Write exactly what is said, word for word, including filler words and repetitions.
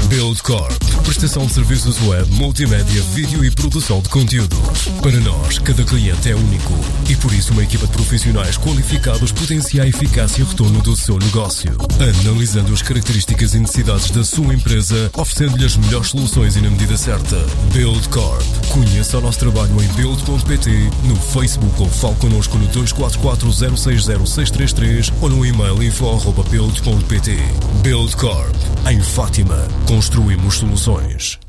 Buildcorp, prestação de serviços web, multimédia, vídeo e produção de conteúdos. Para nós, cada cliente é único e por isso uma equipa de profissionais qualificados potencia a eficácia e retorno do seu negócio, analisando as características e necessidades da sua empresa, oferecendo-lhe as melhores soluções e na medida certa. Buildcorp. Conheça o nosso trabalho em build ponto pt, no Facebook ou fale connosco no dois quatro quatro zero seis zero seis três três ou no e-mail info arroba build ponto pt. Buildcorp. Em Fátima, construímos soluções.